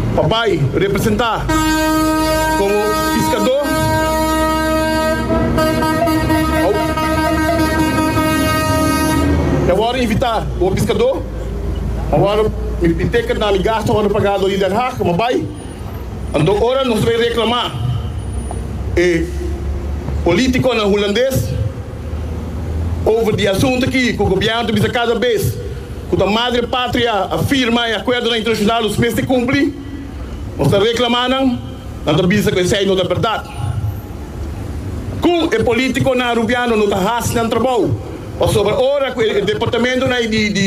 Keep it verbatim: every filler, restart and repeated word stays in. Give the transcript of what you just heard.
papai representar como pescador. Eu vou invitar o pescador. Agora me piteca na me gasto quando pagado ali Den Haag, papai. Então agora nós vamos reclamar. E político na holandês over die assunto aqui que o governo bisa cada vez que a madre pátria afirma e acordo internacional os meses de cumprir. Nós estamos reclamando, nós bisa que isso não é verdade. Com o político na rubiano não está rasgando trabalho. Ou sobre a hora que o departamento de